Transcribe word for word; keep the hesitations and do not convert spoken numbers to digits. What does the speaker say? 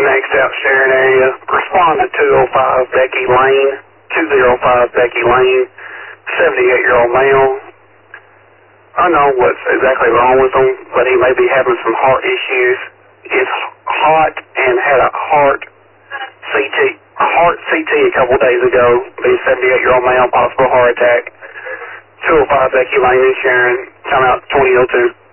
next out Sharon area. Respond to two oh five Becky Lane, two oh five Becky Lane, seventy-eight-year-old male. I don't know what's exactly wrong with him, but he may be having some heart issues. Is hot and had a heart C T, a heart C T a couple days ago. Be a seventy-eight-year-old male, possible heart attack. two oh five Becky Lane in Sharon. Time out twenty oh two.